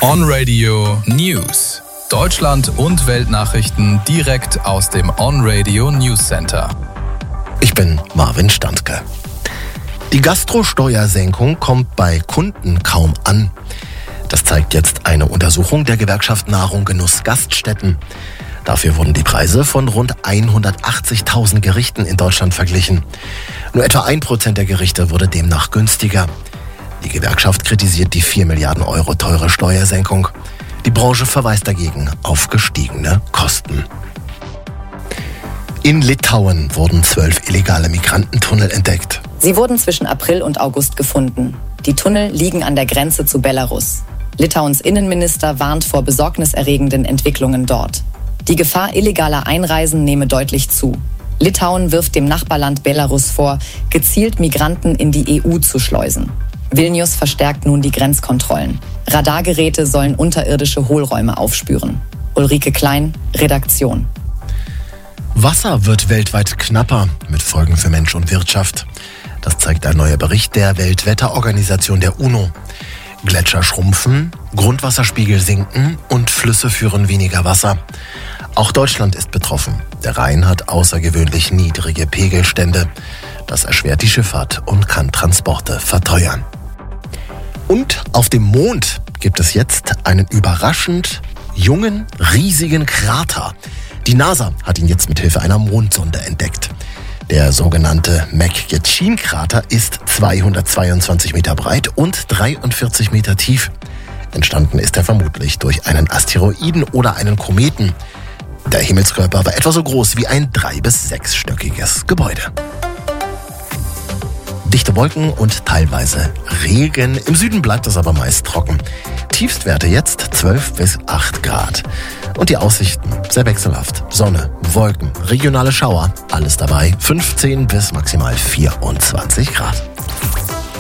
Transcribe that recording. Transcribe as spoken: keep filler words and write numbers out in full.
On-Radio News. Deutschland- und Weltnachrichten direkt aus dem On-Radio News Center. Ich bin Marvin Standke. Die Gastrosteuersenkung kommt bei Kunden kaum an. Das zeigt jetzt eine Untersuchung der Gewerkschaft Nahrung Genuss Gaststätten. Dafür wurden die Preise von rund hundertachtzigtausend Gerichten in Deutschland verglichen. Nur etwa ein Prozent der Gerichte wurde demnach günstiger. Die Gewerkschaft kritisiert die vier Milliarden Euro teure Steuersenkung. Die Branche verweist dagegen auf gestiegene Kosten. In Litauen wurden zwölf illegale Migrantentunnel entdeckt. Sie wurden zwischen April und August gefunden. Die Tunnel liegen an der Grenze zu Belarus. Litauens Innenminister warnt vor besorgniserregenden Entwicklungen dort. Die Gefahr illegaler Einreisen nehme deutlich zu. Litauen wirft dem Nachbarland Belarus vor, gezielt Migranten in die E U zu schleusen. Vilnius verstärkt nun die Grenzkontrollen. Radargeräte sollen unterirdische Hohlräume aufspüren. Ulrike Klein, Redaktion. Wasser wird weltweit knapper, mit Folgen für Mensch und Wirtschaft. Das zeigt ein neuer Bericht der Weltwetterorganisation der UNO. Gletscher schrumpfen, Grundwasserspiegel sinken und Flüsse führen weniger Wasser. Auch Deutschland ist betroffen. Der Rhein hat außergewöhnlich niedrige Pegelstände. Das erschwert die Schifffahrt und kann Transporte verteuern. Und auf dem Mond gibt es jetzt einen überraschend jungen, riesigen Krater. Die NASA hat ihn jetzt mit Hilfe einer Mondsonde entdeckt. Der sogenannte McGetschin-Krater ist zweihundertzweiundzwanzig Meter breit und dreiundvierzig Meter tief. Entstanden ist er vermutlich durch einen Asteroiden oder einen Kometen. Der Himmelskörper war etwa so groß wie ein drei- bis sechsstöckiges Gebäude. Dichte Wolken und teilweise Regen. Im Süden bleibt es aber meist trocken. Tiefstwerte jetzt zwölf bis acht Grad. Und die Aussichten sehr wechselhaft. Sonne, Wolken, regionale Schauer, alles dabei. fünfzehn bis maximal vierundzwanzig Grad.